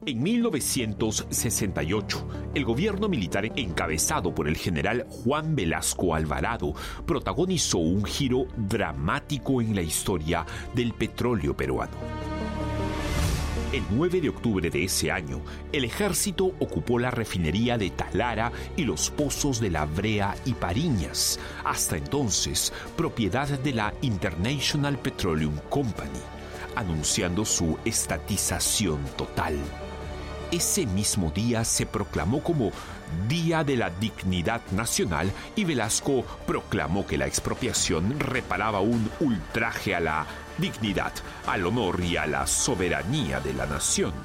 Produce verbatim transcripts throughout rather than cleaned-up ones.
En mil novecientos sesenta y ocho, el gobierno militar encabezado por el general Juan Velasco Alvarado protagonizó un giro dramático en la historia del petróleo peruano. El nueve de octubre de ese año, el ejército ocupó la refinería de Talara y los pozos de La Brea y Pariñas, hasta entonces propiedad de la International Petroleum Company, anunciando su estatización total. Ese mismo día se proclamó como Día de la Dignidad Nacional y Velasco proclamó que la expropiación reparaba un ultraje a la dignidad, al honor y a la soberanía de la nación.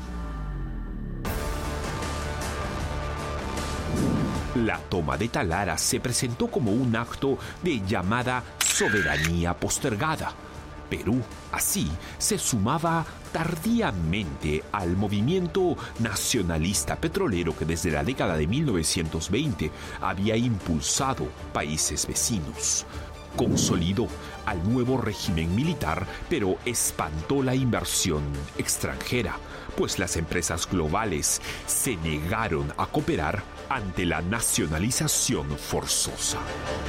La toma de Talara se presentó como un acto de llamada soberanía postergada. Perú, así, se sumaba tardíamente al movimiento nacionalista petrolero que desde la década de mil novecientos veinte había impulsado países vecinos. Consolidó al nuevo régimen militar, pero espantó la inversión extranjera, pues las empresas globales se negaron a cooperar ante la nacionalización forzosa.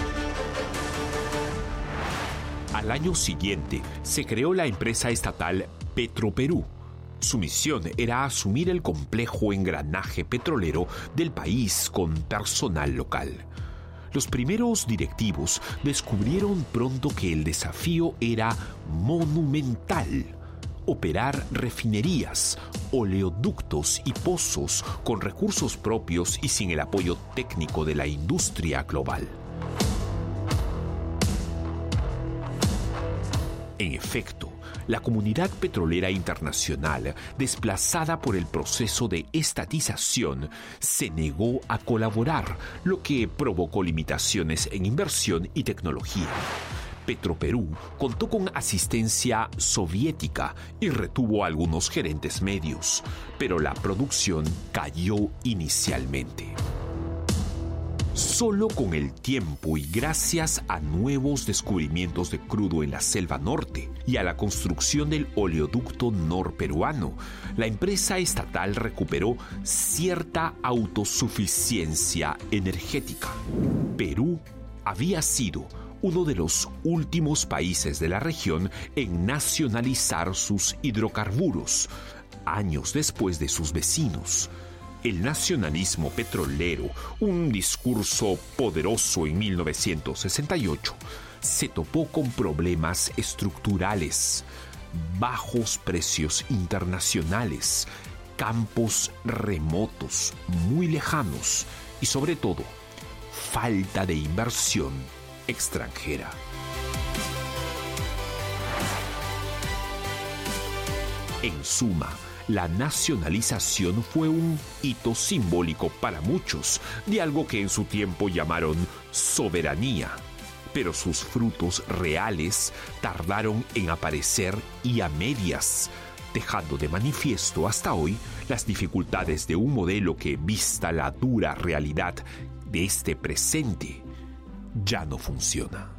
Al año siguiente, se creó la empresa estatal Petroperú. Su misión era asumir el complejo engranaje petrolero del país con personal local. Los primeros directivos descubrieron pronto que el desafío era monumental: operar refinerías, oleoductos y pozos con recursos propios y sin el apoyo técnico de la industria global. En efecto, la comunidad petrolera internacional, desplazada por el proceso de estatización, se negó a colaborar, lo que provocó limitaciones en inversión y tecnología. Petroperú contó con asistencia soviética y retuvo a algunos gerentes medios, pero la producción cayó inicialmente. Solo con el tiempo y gracias a nuevos descubrimientos de crudo en la selva norte y a la construcción del oleoducto norperuano, la empresa estatal recuperó cierta autosuficiencia energética. Perú había sido uno de los últimos países de la región en nacionalizar sus hidrocarburos, años después de sus vecinos. El nacionalismo petrolero, un discurso poderoso en mil novecientos sesenta y ocho, se topó con problemas estructurales, bajos precios internacionales, campos remotos, muy lejanos y sobre todo, falta de inversión extranjera. En suma, la nacionalización fue un hito simbólico para muchos de algo que en su tiempo llamaron soberanía, pero sus frutos reales tardaron en aparecer y a medias, dejando de manifiesto hasta hoy las dificultades de un modelo que, vista la dura realidad de este presente, ya no funciona.